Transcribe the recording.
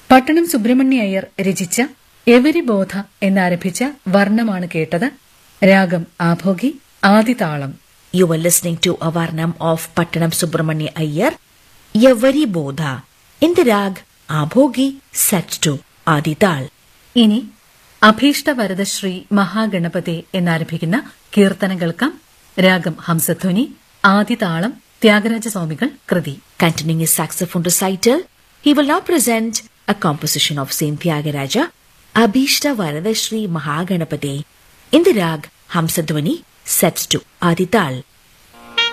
പട്ടണം സുബ്രഹ്മണ്യ അയ്യർ രചിച്ച എവരി ബോധ എന്നാരംഭിച്ച വർണ്ണമാണ് കേട്ടത്. രാഗം Abhogi, ആദിതാളം. You were listening to a varnam of Pattanam Subramanya Iyer, Yavari Bodha, in the rag Abhogi set to Adital. ഇനി അഭീഷ്ടവരദശ്രീ മഹാഗണപതി എന്നാരംഭിക്കുന്ന കീർത്തനം കേൾക്കാം. രാഗം ഹംസധ്വനി, ആദിതാളം. ത്യാഗരാജസ്വാമികൾ കൃതി. Continuing his saxophone recital, he will now present a composition of Saint Tyagaraja, Abhishta Varadashri Mahaganapati, in the rag Hamsadhvani, set to Adital.